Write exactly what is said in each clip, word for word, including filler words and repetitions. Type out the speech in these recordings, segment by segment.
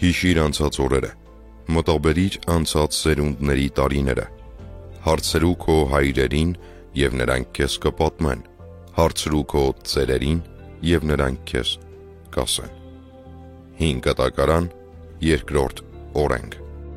Հիշիր անցած օրերը, մտաբերիր անցած սերունդների տարիները, հարցրու քո հայրերին և նրանք քեզ կպատմեն, հարցրու քո ծերերին և նրանք քեզ կասեն։ Հին կտակարան, երկրորդ օրենք։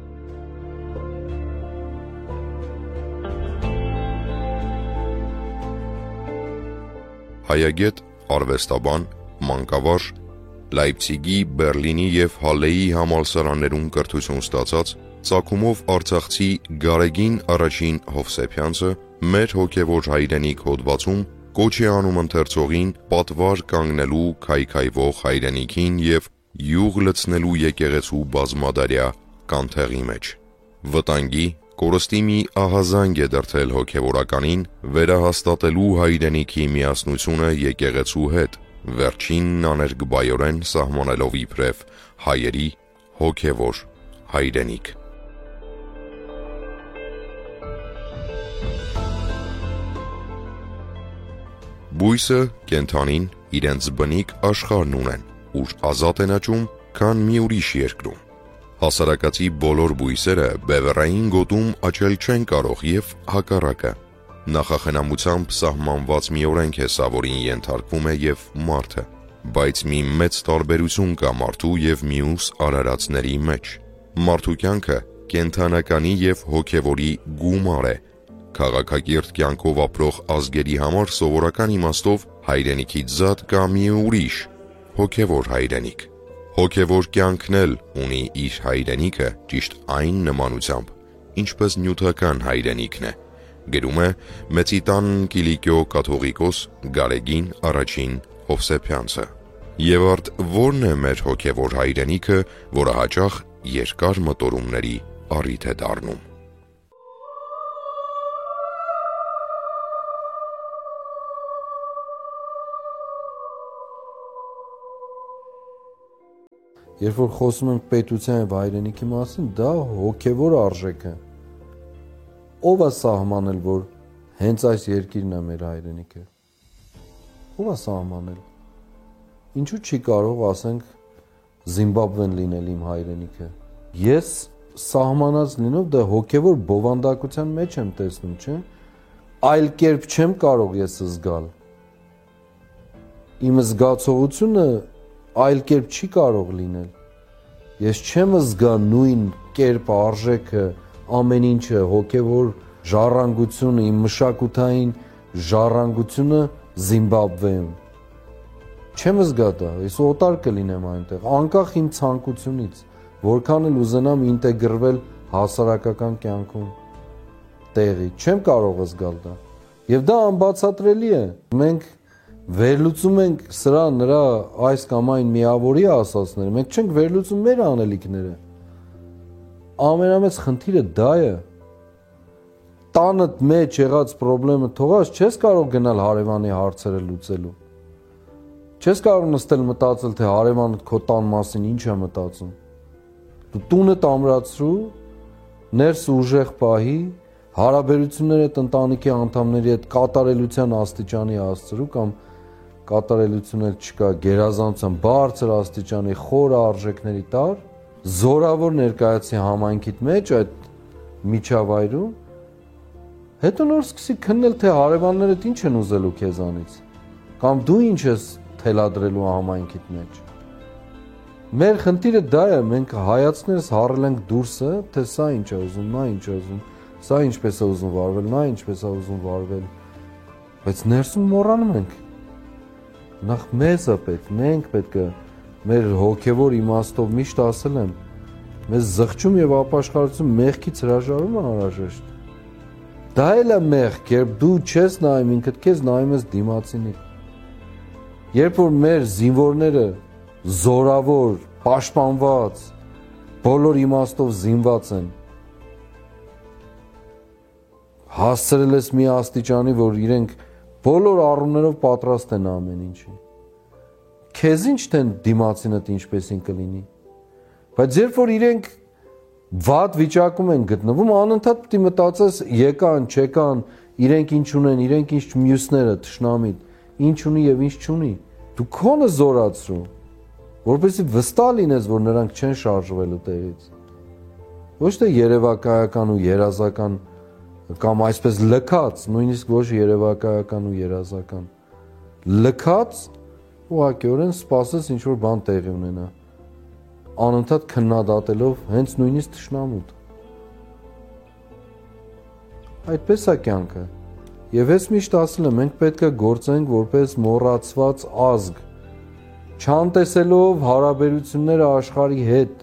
Հայագետ, արվեստաբան, մանկավարժ, Լայպցիգի, Բերլինի և Հալեի համալսարաններում կրթություն ստացած, ծագումով արցախցի Գարեգին առաջին Հովսեփյանցը մեր հոգևոր հայրենիք հոդվածում կոչ է անում ընթերցողին պատվար կանգնելու քայքայվող հայրենիքին և յուղ լցնելու եկեղեցու բազմադարյա կանթեղի մեջ։ Վտանգի, կորստի մի ահազանգ է դրդել հոգևորականին վերահաստատելու հայրենիքի միասնությունը եկեղեցու հետ, վերջինն աներկբայորեն սահմանելով իբրև հայերի հոգևոր հայրենիք։ Բույսը, կենդանին իրենց բնիկ աշխարհն ունեն, ուր ազատ են աճում, քան մի ուրիշ երկրում։ Հասարակածի բոլոր բույսերը բևեռային գոտում աճել չեն կարող և հակառակը։ Նախախնամությամբ սահմանված մի օրենք է սա, որին ենթարկվում է և մարդը, բայց մի մեծ տարբերություն կա մարդու և մյուս արարածների մեջ։ Մարդու կյանքը կենդանականի և հոգևորի գումար է։ Քաղաքակիրթ կյանքով ապրող ազգերի համար սովորական իմաստով հայրենիքից զատ կա մի ուրիշ հոգևոր հայրենիք։ Հոգևոր կյանքն էլ ունի իր հայրենիքը ճիշտ այն նմանությամբ, ինչպես նյութական հայրենիքն է, գրում է Մեծիտան Կիլիկիո կաթողիկոս Գարեգին առաջին Հովսեփյանցը։ Եվ արդ ո՞րն է մեր հոգևոր հայրենիքը, որը հաճախ երկար մտորումների առիթ է դառնում։ Երբ որ խոսում ենք պետության և հայրենիքի մասին, դա հոգևոր արժեք է։ Ո՞վ է սահմանել, որ հենց այս երկիրն է մեր հայրենիքը։ Ո՞վ է սահմանել։ Ինչու չի կարող, ասենք, Զիմբաբվեն լինել իմ հայրենիքը։ Ես սահմանած լինով դա հոգևոր բովանդակության մեջ եմ տեսնում, չէ՞։ Այլ կերպ չեմ կարող ես զգալ։ Իմ զգացողությունը այլ կերպ չի կարող լինել։ Ես չեմ զգա նույն կերպ արժեքը, ամեն ինչը, հոգևոր ժառանգությունը, իմ մշակութային ժառանգությունը Զիմբաբվեում։ Չեմ զգա դա, ես օտար կլինեմ այնտեղ, անկախ իմ ցանկությունից, որքան էլ ուզենամ ինտեգրվել հասարակական կյանքում տեղի, չեմ կարող զգալ դա։ Եվ դա անբացատրելի է։ Մենք վերլուծում ենք սրա նրա այս կամ այն միավորի ասածները, մենք չենք վերլուծում մեր անելիքները։ Ամենամեծ խնդիրը դա է։ Տանդ մեջ եղած պրոբլեմը թողած չես կարող գնալ հարևանի հարցերը լուծելու։ Չես կարող նստել մտածել, թե հարևանդ քո տան մասին ինչ է մտածում։ Դու տունդ ամրացրու, ներս ուժեղ պահի, հարաբերություններդ ընտանիքի անդամների հետ կատարելության աստիճանի հասցրու կամ կատարելություն էլ չկա, գերազանցության բարձր աստիճանի խորը արժեքների տար, զորավոր ներկայացի համայնքիդ մեջ այդ միջավայրում, հետո նոր սկսի քննել, թե հարևաններդ ինչ են ուզելու քեզանից, կամ դու ինչ ես թելադրելու համայնքիդ մեջ։ Մեր խնդիրը դա է, մենք հայացքներս հառել ենք դուրսը, թե սա ինչ է ուզում, նա ինչ է ուզում, սա ինչպես է ուզում վարվել, նա ինչպես է ուզում վարվել, բայց ներսում մոռանում ենք։ Նախ մեզ է պետք, մենք պետք է մեր հոգևոր իմաստով միշտ ասել եմ, մեզ զղջում և ապաշխարություն մեղքից հրաժարում է անհրաժեշտ։ Դա էլ է մեղք, երբ դու չես նայում ինքդ քեզ, նայում ես դիմացինին։ Երբ որ մեր զինվորները զորավոր, պաշտպանված, բոլոր իմաստով զինված են, հասցրել ես մի աստիճանի, որ իրենք բոլոր առումներով պատրաստ են ամեն ինչի։ Քեզ ինչ թե դիմացինդ ինչպեսին կլինի։ Բայց երբ որ իրենք վատ վիճակում են գտնվում, անընդհատ պետք է մտածես եկան, չեկան, իրենք ինչ ունեն, իրենք ինչ մյուսները, թշնամիտ, ինչ ունի եւ ինչ չունի։ Դու քոնը զորացրու։ որպեսզի վստահ լինես, որ նրանք չեն շարժվելու տեղից։ Ոչ թե երևակայական ու երազական կամ այսպես լքած, նույնիսկ ոչ երևակայական ու երազական, լքած ուղղակիորեն սպասես ինչ-որ բան տեղի ունենա, անընդհատ քննադատելով հենց նույնիսկ թշնամուդ։ Այդպես է կյանքը։ Եվ ես միշտ ասել եմ, մենք պետք է գործենք որպես մոռացված ազգ, չանտեսելով հարաբերությունները աշխարհի հետ,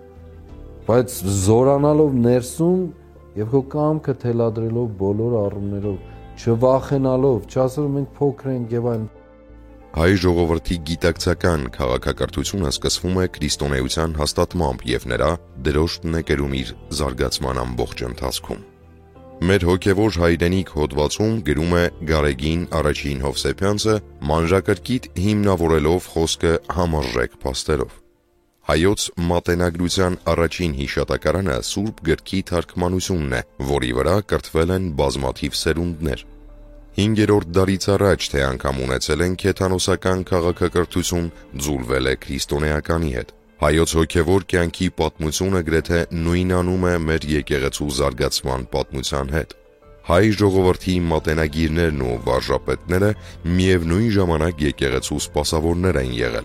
բայց զորանալով ներսում եւ քո կամքը թելադրելով բոլոր առումներով, չվախենալով, չասելով մենք փոքր ենք եւ այն։ Հայ ժողովրդի գիտակցական քաղաքակրթությունը սկսվում է քրիստոնեության հաստատմամբ եւ նրա դրոշտն է կերում իր զարգացման ամբողջ ընթացքում։ Մեր հոգևոր հայրենիք հոդվածում գրում է Գարեգին առաջին Հովսեփյանցը, մանրակրկիտ հիմնավորելով խոսքը համարժեք փաստերով։ Հայոց մատենագրության առաջին հիշատակարանը Սուրբ գրքի թարգմանությունն է, որի վրա կրթվել են բազմաթիվ սերունդներ։ Հինգերորդ դարից առաջ թե անգամ ունեցել են քեթանոսական քաղաքակրթություն, ձուլվել է քրիստոնեականի հետ։ Հայոց հոգևոր կյանքի պատմությունը գրեթե նույնանում է մեր եկեղեցու զարգացման պատմության հետ։ Հայ ժողովրդի մատենագիրներն ու վարժապետները միևնույն ժամանակ եկեղեցու սպասավորներ են եղել։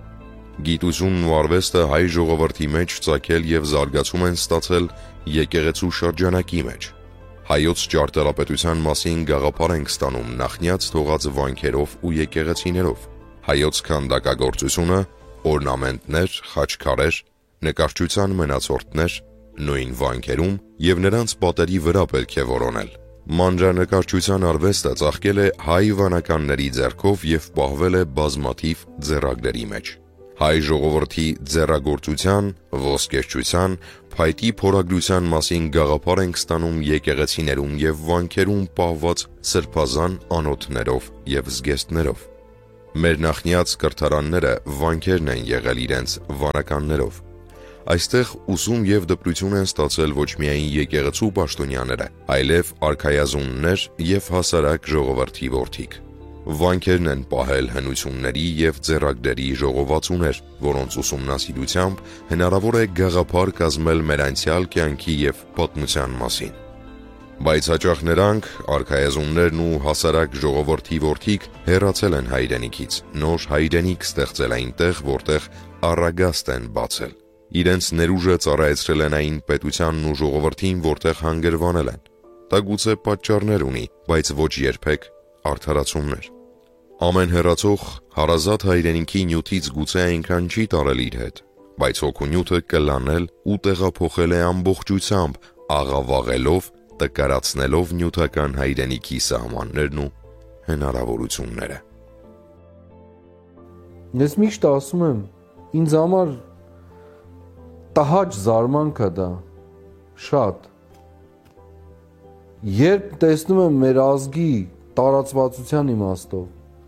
Գիտությունն ու արվեստը հայ ժողովրդի մեջ ծագել եւ զարգացում են ստացել եկեղեցու շրջանակի մեջ։ Հայոց ճարտարապետության մասին գաղափար ենք ստանում նախնյաց թողած վանքերով ու եկեղեցիներով։ Հայոց քանդակագործությունը, օրնամենտներ, խաչքարեր, նկարչության մնացորդներ, նույն վանքերում եւ նրանց պատերի վրա պետք է որոնել։ Մանրանկարչության արվեստը ծաղկել է հայ վանականների ձեռքով եւ պահվել է բազմաթիվ ձեռագրերի մեջ։ Հայ ժողովրդի ձեռագործության, ոսկերչության, փայտի փորագրության մասին գաղափար ենք ստանում եկեղեցիներում եւ վանքերում պահված սրբազան անոթներով եւ զգեստներով։ Մեր նախնյաց կրթարանները վանքերն են եղել իրենց վանականներով։ Այստեղ ուսում եւ դպրություն են ստացել ոչ միայն եկեղեցու պաշտոնյաները, այլև արքայազուններ եւ հասարակ ժողովրդի որդիք։ Վանքերն են պահել հնությունների եւ ձեռագրերի ժողովածուներ, որոնց ուսումնասիրությամբ հնարավոր է գաղափար կազմել մեր անցյալ կյանքի եւ պատմության մասին։ Բայց հաճախ նրանք, արքայազուններն ու հասարակ ժողովրդի որդիք, հեռացել են հայրենիքից, նոր հայրենիք ստեղծել այնտեղ, որտեղ առագաստ են բացել։ Իրենց ներուժը ծառայեցրել են այն պետությանն ու ժողովրդին, որտեղ հանգրվանել են։ Դա գուցե պատճառներ ունի, բայց ոչ երբեք արդարացումներ։ Ամեն հեռացող հարազատ հայրենիքի նյութից գուցե այնքան չի տարել իր հետ, բայց հոգու նյութը կլանել ու տեղափոխել է ամբողջությամբ, աղավաղելով, տկարացնելով նյութական հայրենիքի սահմաններն ու հնարավորությունները։ Ես միշտ ասում եմ, ինձ համար տհաճ զարմանք է դա, շատ։ Երբ տեսնում եմ մեր ազգի տարածվածության իմաստով,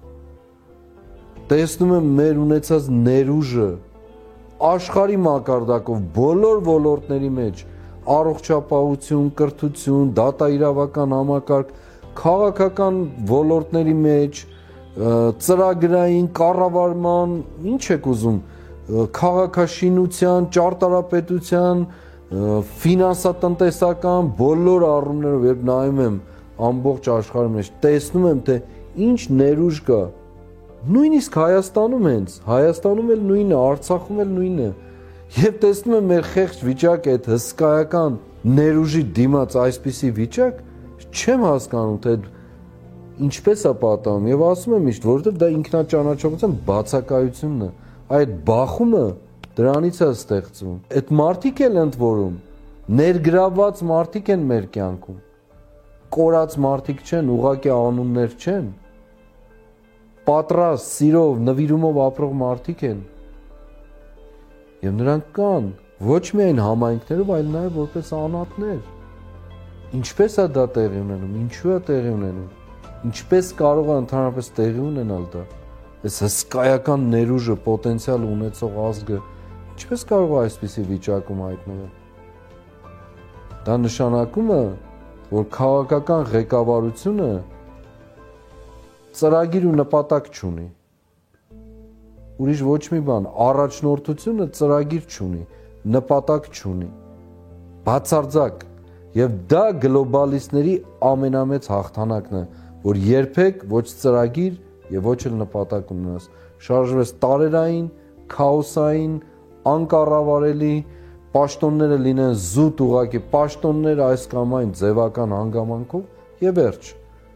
տեսնում եմ մեր ունեցած ներուժը աշխարհի մակարդակով բոլոր ոլորտների մեջ, առողջապահություն, կրթություն, դատաիրավական համակարգ, քաղաքական ոլորտների մեջ, ծրագրային կառավարման, ինչ եք ուզում, քաղաքաշինության, ճարտարապետության, ֆինանսատնտեսական բոլոր առումներով, երբ նայում եմ ամբողջ աշխարհի մեջ, տեսնում եմ, թե ինչ ներուժ կա։ Նույնիսկ Հայաստանում հենց, Հայաստանում էլ նույնը, Արցախում էլ նույնը։ Եվ տեսնում եմ մեր խեղճ վիճակը, այդ հսկայական ներուժի դիմաց այսպիսի վիճակ, չեմ հասկանում, թե ինչպես է պատահում, եւ ասում եմ միշտ, որովհետեւ դա ինքնաճանաչողության բացակայությունն է, այդ բախումը դրանից է ստեղծվում։ Այդ մարդիկ էլ ընդ որում ներգրավված մարդիկ են մեր կյանքում, կորած մարդիկ չեն, ուղղակի անուններ չեն, պատրաստ, սիրով, նվիրումով ապրող մարդիկ են։ Եվ նրանք կան ոչ միայն համայնքներով, այլ նաև որպես անհատներ։ Ինչպես է դա տեղի ունենում, ինչու է տեղի ունենում, ինչպես կարող է ընդհանրապես տեղի ունենալ դա։ Այս հսկայական ներուժը, պոտենցիալ ունեցող ազգը ինչպես կարող է այսպիսի վիճակում հայտնվել։ Դա նշանակում է, որ քաղաքական ղեկավարությունը ծրագիր ու նպատակ չունի։ ուրիշ ոչ մի բան, առաջնորդությունը ծրագիր չունի, նպատակ չունի, բացարձակ, եւ դա գլոբալիստների ամենամեծ հաղթանակն է, որ երբեք ոչ ծրագիր եւ ոչ էլ նպատակ ունենաս, շարժվես տարերային, քաոսային, անկառավարելի, պաշտոնները լինեն զուտ ուղակի պաշտոններ այս կամ այն ձևական հանգամանքով եւ վերջ։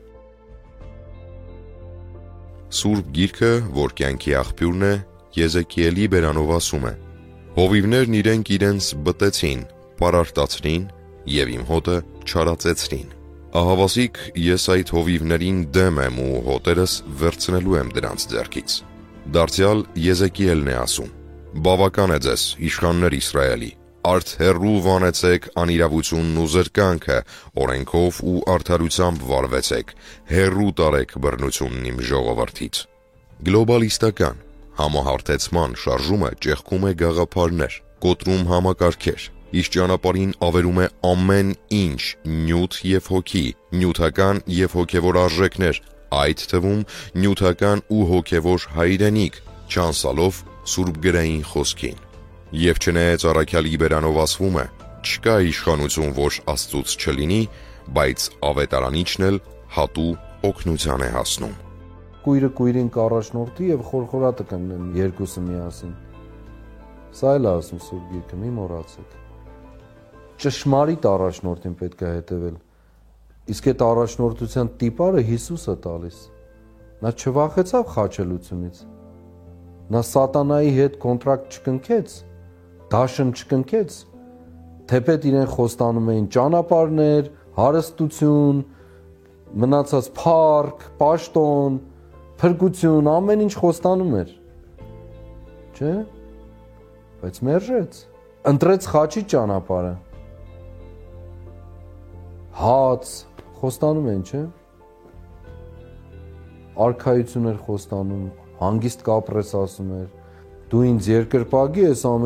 Սուրբ Գիրքը, որ կյանքի աղբյուրն է, Եզեկիելի բերանով ասում է. Հովիվներն իրենք իրենց բտեցին, պարարտացրին եւ իմ հոտը չարացեցրին։ Ահավասիկ ես այդ հովիվներին դեմ եմ ու հոտերս վերցնելու եմ դրանց ձեռքից։ Դարձյալ Եզեկիելն է ասում. Բավական է ձեզ, իշխաններ Իսրայելի, արդ հեռու վանեցեք անիրավությունն ու զրկանքը, օրենքով ու արդարությամբ վարվեցեք, հեռու տարեք բռնությունն իմ ժողովրդից։ Գլոբալիստական համահարթեցման շարժումը ճեղքում է գաղափարներ, կոտրում համակարգեր, իր ճանապարհին ավերում է ամեն ինչ նյութ եւ հոգի, նյութական եւ հոգեվոր արժեքներ, այդ թվում նյութական ու հոգեվոր հայրենիք, չանցալով Սուրբ գրային խոսքին։ Եվ չնայած առաքյալի բերանով ասվում է, չկա իշխանություն, որ Աստծուց չլինի, բայց ավետարանիչն էլ հատու օգնության է հասնում։ Կույրը կույրին կառաջնորդի եւ խորխորատը կընկնեն երկուսը միասին։ Սա էլ ասում Սուրբ Գիրքը, մի մոռացեք։ Ճշմարիտ առաջնորդին պետք է հետևել։ Իսկ այդ առաջնորդության տիպարը Հիսուսը տալիս։ Նա չվախեցավ խաչելությունից։ Նա սատանայի հետ կոնտրակտ չկնքեց, դաշն չկնքեց, թեպետ իրեն խոստանում էին ճանապարհներ, հարստություն, մնացած փառք, պաշտոն, փրկություն, ամեն ինչ խոստանում էր։ Չէ՞։ Բայց մերժեց, ընտրեց խաչի ճանապարհը։ Հաց խոստանում են, չէ՞։ Արքայություն էր խոստանում, հանգիստ կապրես ասում էր, դու ինձ երկրպագի ես ամեն